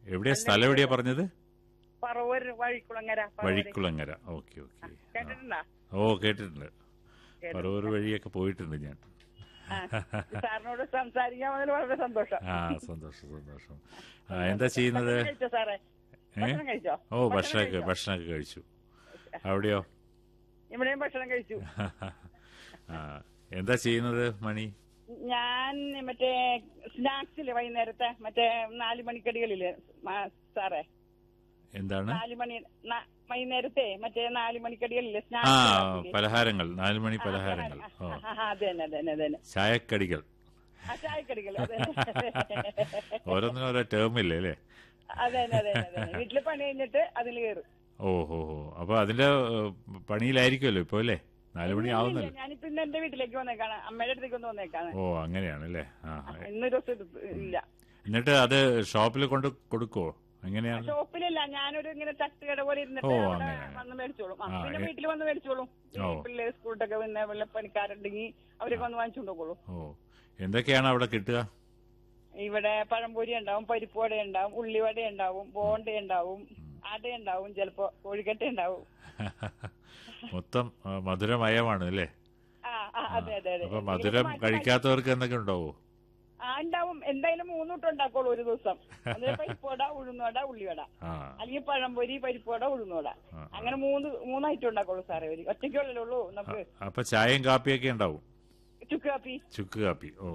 എവിടെയാ സ്ഥലം എവിടെയാ പറഞ്ഞത്? പറവൂർ വഴിക്കുളങ്ങര. വഴിക്കുളങ്ങര. Okay okay. കേട്ടിട്ടുണ്ടോ? ഓ കേട്ടിട്ടുണ്ട്. പറവൂർ വഴിയൊക്കെ പോയിട്ടുണ്ട് ഞാൻ. സാറിനോട് സംസാരിക്കാൻ വളരെ സന്തോഷം. സന്തോഷം. എന്താ ചെയ്യുന്നത്? സാറേ ഭക്ഷണം കഴിച്ചോ? ഓ ഭക്ഷണമൊക്കെ കഴിച്ചു. അവിടെയോ? ഇവിടെയും ഭക്ഷണം കഴിച്ചു. എന്താ ചെയ്യുന്നത് മണി? ഞാൻ മറ്റേ സ്നാക്സില് വൈകുന്നേരത്തെ മറ്റേ 4 മണിക്കടികളില്ലേ സാറേ? എന്താണ്? 4 മണി വൈകുന്നേരത്തെ മറ്റേ 4 മണിക്കടികളില്ലേ? പലഹാരങ്ങൾ, 4 മണി പലഹാരങ്ങൾ. അതന്നെ ചായക്കടികൾ. ചായക്കടികൾ ഓരോന്നിനും ഓരോ ടേമില്ലേ അല്ലേ? അതെ. വീട്ടില് പണി കഴിഞ്ഞിട്ട് അതിൽ കയറും. ഓഹോ. അപ്പൊ അതിന്റെ പണിയിലായിരിക്കുമല്ലോ ഇപ്പൊ അല്ലേ? 4 മണി ആവുന്നല്ലോ. ഞാനിപ്പോ ഇന്ന് എന്റെ വീട്ടിലേക്ക് വന്നേക്കാണ്, അമ്മയുടെ അടുത്തേക്ക് ഒന്ന് വന്നേക്കാണ്. ഓ അങ്ങനെയാണല്ലേ. ഇന്നൊരു ദിവസം ഇല്ല. എന്നിട്ട് അത് ഷോപ്പിൽ കൊണ്ട് കൊടുക്കുവോ? എങ്ങനെയാണ്? ഷോപ്പിലല്ല, ഞാനൊരു ഇങ്ങനെ തട്ടുകട പോലെ ഇരുന്നിട്ട് വന്ന് മേടിച്ചോളും. പിന്നെ വീട്ടിൽ വന്ന് മേടിച്ചോളും. പിള്ളേർ സ്കൂളിലൊക്കെ പിന്നെ വല്ല പണിക്കാരുണ്ടെങ്കിൽ അവരൊക്കെ വന്ന് വാങ്ങിച്ചുകൊണ്ടോളൂ. ഓ എന്തൊക്കെയാണ് അവിടെ കിട്ടുക? ഇവിടെ പഴംപൊരി ഉണ്ടാവും, പരിപ്പുവട ഉണ്ടാവും, ഉള്ളിവട ഉണ്ടാവും, ബോണ്ട ഉണ്ടാവും, അട ഉണ്ടാവും, ചിലപ്പോ കോഴിക്കട്ട ഉണ്ടാവും. മൊത്തം മധുരമയമാണ് അല്ലേ? അതെ. അപ്പൊ മധുരം കഴിക്കാത്തവർക്ക് എന്തൊക്കെ ഉണ്ടാവോ? ഉണ്ടാവും. എന്തായാലും 3 കൂട്ടം ഉണ്ടാക്കുള്ളൂ ഒരു ദിവസം. അതിൽ പരിപ്പുവട, ഉഴുന്നുവട, ഉള്ളിവട, അല്ലെങ്കിൽ പഴംപൊരി, പരിപ്പുവട, ഉഴുന്നുവട, അങ്ങനെ 3 ഐറ്റം ഉണ്ടാക്കുള്ളൂ സാറേ. ഒറ്റയ്ക്കുള്ളല്ലേ ഉള്ളൂ നമുക്ക്. അപ്പൊ ചായയും കാപ്പിയൊക്കെ ഉണ്ടാവും? ചുക്ക് കാപ്പി. ഓ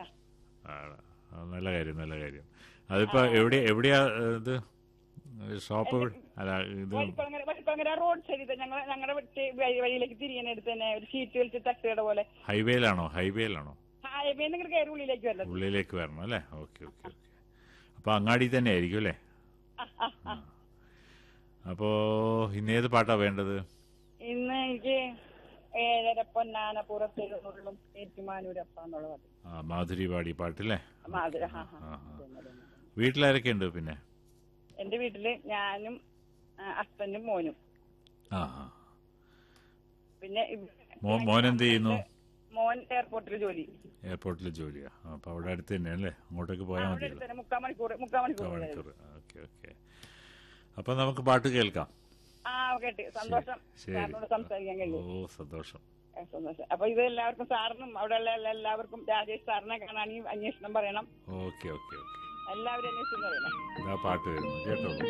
നല്ല കാര്യം. അതിപ്പോ എവിടെയാ ഇത് ഷോപ്പ്? റോഡ് സൈഡിൽ ഞങ്ങളുടെ വഴിയിലേക്ക് തിരിയാനടുത്ത് തന്നെ ഒരു ഷീറ്റ് വലിച്ച് തട്ടുകട പോലെ. ഹൈവേയിലാണോ? ഉള്ളിലേക്ക് വരണം അല്ലേ? ഓക്കെ. അപ്പൊ അങ്ങാടി തന്നെ ആയിരിക്കും അല്ലേ? അപ്പോ ഇന്നേത് പാട്ടാ വേണ്ടത്? ഇന്ന് എനിക്ക് 7 പൊന്നാന പുറത്തെഴുന്നള്ളും ഏറ്റുമാനൂരപ്പ എന്നുള്ള പാട്ട്. മാധുരി പാടി പാട്ടില്ലേ? വീട്ടിലാരൊക്കെ ഉണ്ട് പിന്നെ? എന്റെ വീട്ടില് ഞാനും ഹസ്ബൻഡും മോനും. പിന്നെ മോൻ എന്ത് ചെയ്യുന്നു? മോൻ എയർപോർട്ടിൽ ജോലിയാ. അപ്പൊ അവിടെ അടുത്ത് തന്നെ അല്ലേ? അങ്ങോട്ടേക്ക് പോയാൽ മതി. 3 മണിക്കൂർ. ഓക്കെ. അപ്പൊ നമുക്ക് പാട്ട് കേൾക്കാം. കേട്ടി. സന്തോഷം സംസാരിക്കാൻ കഴിയും. ഓ സന്തോഷം. അപ്പൊ ഇത് എല്ലാവർക്കും, സാറിനും അവിടെ ഉള്ള എല്ലാവർക്കും, രാജേഷ് സാറിനെ കാണാണെങ്കിൽ അന്വേഷണം പറയണം. ഓക്കെ. എല്ലാവരും അന്വേഷണം പറയണം. പാട്ട് കേട്ടോ.